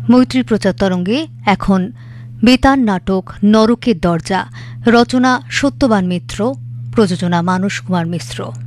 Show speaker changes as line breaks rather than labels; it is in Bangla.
মৈত্রী প্রচার তরঙ্গে এখন বেতার নাটক নরকের দরজা, রচনা সত্যবান মিত্র, প্রযোজনা মানস কুমার মিশ্র।